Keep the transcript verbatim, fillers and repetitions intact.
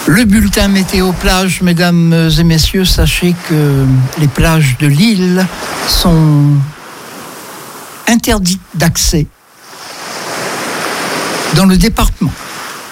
Le bulletin météo plage, mesdames et messieurs, sachez que les plages de l'île sont interdites d'accès dans le département.